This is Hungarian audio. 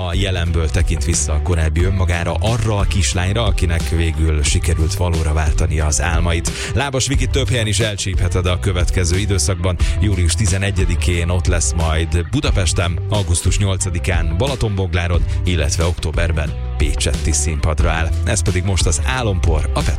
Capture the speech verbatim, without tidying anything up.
A jelenből tekint vissza a korábbi önmagára, arra a kislányra, akinek végül sikerült valóra váltani az álmait. Lábas Viki több helyen is elcsípheted a következő időszakban. július tizenegyedikén ott lesz majd Budapesten, augusztus nyolcadikán Balatonbogláron, illetve októberben Pécsetti színpadra áll. Ez pedig most az Álompor a Pető